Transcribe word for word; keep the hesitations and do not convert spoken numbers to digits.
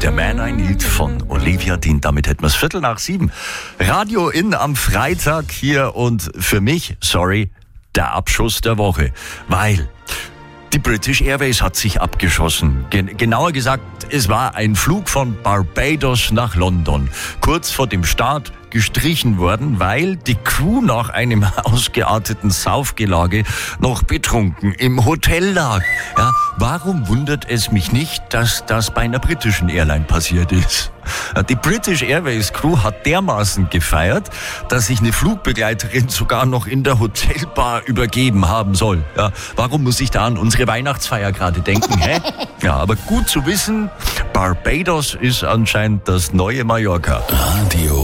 The Man I Need von Olivia Dean. Damit hätten wir es Viertel nach sieben. Radio in am Freitag hier und für mich, sorry, der Abschuss der Woche. Weil die British Airways hat sich abgeschossen. Gen- genauer gesagt, es war ein Flug von Barbados nach London. Kurz vor dem Start gestrichen worden, weil die Crew nach einem ausgearteten Saufgelage noch betrunken im Hotel lag. Ja, warum wundert es mich nicht, dass das bei einer britischen Airline passiert ist? Die British Airways Crew hat dermaßen gefeiert, dass sich eine Flugbegleiterin sogar noch in der Hotelbar übergeben haben soll. Ja, warum muss ich da an unsere Weihnachtsfeier gerade denken, hä? Ja, aber gut zu wissen, Barbados ist anscheinend das neue Mallorca. Radio